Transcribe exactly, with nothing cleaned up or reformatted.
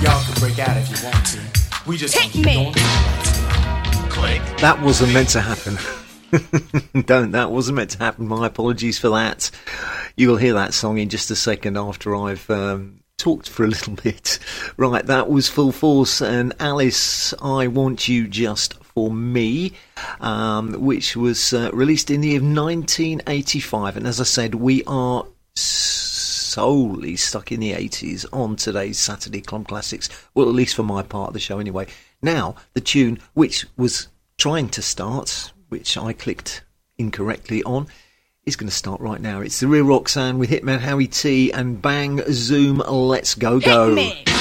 Y'all can break out if you want to. We just Take keep me. going. Click. That wasn't meant to happen. Don't, that wasn't meant to happen. My apologies for that. You will hear that song in just a second after I've um, talked for a little bit. Right, that was Full Force and Alice, I Want You Just For Me, um, which was uh, released in the year of nineteen eighty-five. And as I said, we are solely stuck in the eighties on today's Saturday Club Classics. Well, at least for my part of the show anyway. Now, the tune which was trying to start, which I clicked incorrectly on, is going to start right now. It's The Real Roxanne with Hitman Howie T and Bang Zoom, Let's Go Go. Hit me.